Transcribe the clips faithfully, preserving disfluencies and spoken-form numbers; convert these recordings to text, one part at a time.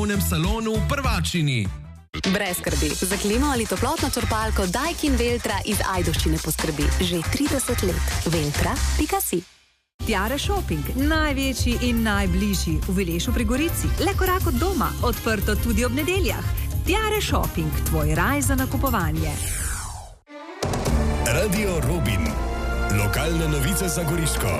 zabavnem salonu Prvačini. Brez skrbi. Za klimo ali toplotno črpalko Daikin Veltra iz Ajdovščine poskrbi že trideset let. veltra pika si. Tiare Shopping, največji in najbližji v Vilešu pri Gorici, le korak od doma, odprto tudi ob nedeljah. Tiare Shopping, tvoj raj za nakupovanje. Radio Robin, lokalne novice za Goriško.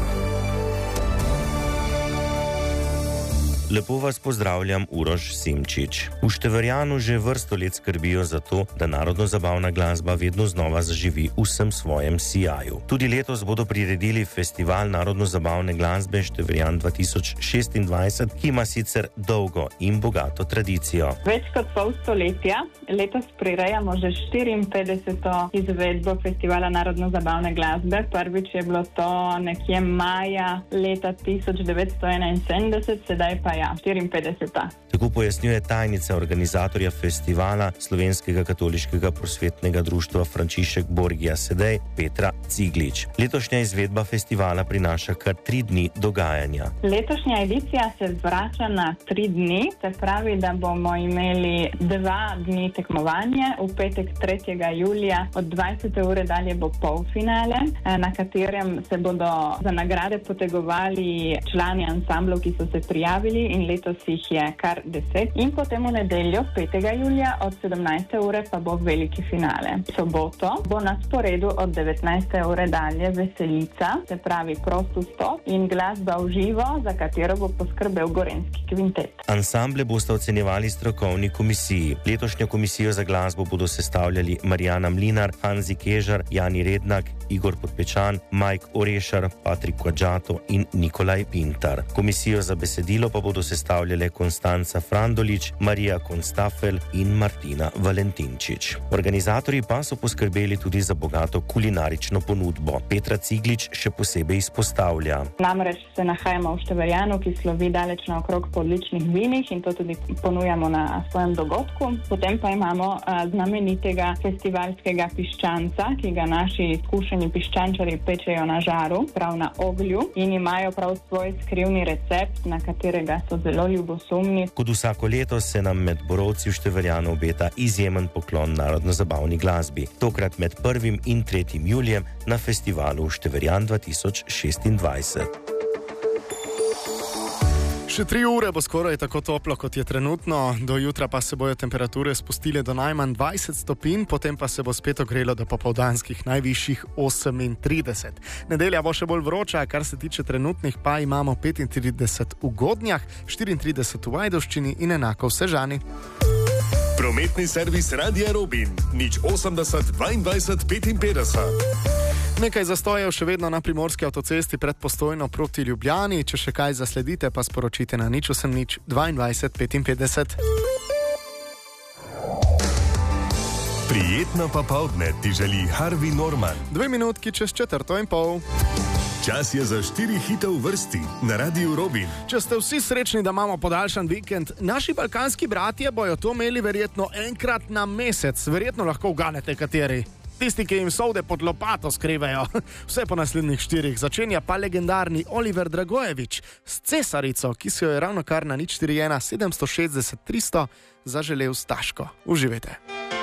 Lepo vas pozdravljam, Uroš Simčič. V Števerjanu že vrsto let skrbijo za to, da narodno-zabavna glasba vedno znova zaživi v vsem svojem sijaju. Tudi letos bodo priredili festival narodno-zabavne glasbe Števerjan dva tisoč šestindvajset, ki ima sicer dolgo in bogato tradicijo. Več kot pol stoletja letos prirejamo že štiriinpetdeseto izvedbo festivala narodno-zabavne glasbe. Prvič je bilo to nekje maja leta tisoč devetsto enainsedemdeset, sedaj pa ja, štiriinpetdeseta. Tako pojasnjuje tajnica organizatorja festivala Slovenskega katoliškega prosvetnega društva Frančišek Borgija Sedej, Petra Ciglič. Letošnja izvedba festivala prinaša kar tri dni dogajanja. Letošnja edicija se vrača na tri dni, se pravi, da bomo imeli dva dni tekmovanje. V petek tretjega julija od dvajsete ure dalje bo polfinale, na katerem se bodo za nagrade potegovali člani ansamblov, ki so se prijavili, in letos jih je kar deset. In potem v nedeljo, petega julija od sedemnajste ure pa bo veliki finale. V soboto bo na sporedu od devetnajste ure dalje veselica, se pravi prost vstop in glasba v živo, za katero bo poskrbel Gorenjski kvintet. Ansamble boste ocenjevali strokovni komisiji. Letošnjo komisijo za glasbo bodo sestavljali Marijana Mlinar, Hanzi Kežar, Jani Rednak, Igor Podpečan, Mike Orešar, Patrik Kvadžato in Nikolaj Pintar. Komisijo za besedilo pa bodo sestavljale Konstanca Frandolič, Marija Konstafel in Martina Valentinčič. Organizatorji pa so poskrbeli tudi za bogato kulinarično ponudbo. Petra Ciglič še posebej izpostavlja. Namreč se nahajamo v Števerjanu, ki slovi daleč naokrog po odličnih vinih, in to tudi ponujamo na svojem dogodku. Potem pa imamo a, znamenitega festivalskega piščanca, ki ga naši izkušeni piščančari pečejo na žaru, prav na oglju, in imajo prav svoj skrivni recept, na katerega so zelo ljubosumni. Kot vsako leto se nam med borovci v Števerjanu obeta izjemen poklon narodno-zabavni glasbi. Tokrat med prvim in tretjim julijem na festivalu Števerjan dva tisoč šestindvajset. Še tri ure bo skoraj tako toplo, kot je trenutno, do jutra pa se bojo temperature spustile do najmanj dvajset stopinj, potem pa se bo spet ogrelo do popoldanskih najvišjih osemintrideset. Nedelja bo še bolj vroča, kar se tiče trenutnih pa imamo petintrideset v Godnjah, štiriintrideset v Ajdovščini in enako v Sežani. Prometni servis Radia Robin, nič osemdeset dvaindvajset petinpetdeset. Nekaj zastojev še vedno na primorski avtocesti pred Postojno proti Ljubljani. Če še kaj zasledite, pa sporočite na nič osem nič dvaindvajset petinpetdeset. Prijetno popoldne ti želi Harvey Norman. Dve minutki čez četrto in pol. Čas je za štiri hite v vrsti na Radiu Robin. Če ste vsi srečni, da imamo podaljšan vikend, naši balkanski bratje bojo to imeli verjetno enkrat na mesec. Verjetno lahko uganete kateri. Tisti, ki jim solde pod lopato skrivajo. Vse po naslednjih štirih. Začenja pa legendarni Oliver Dragojevič s cesarico, ki si jo je ravno kar na nič štiri ena sedemsto šestdeset tristo zaželel Staško. Uživajte.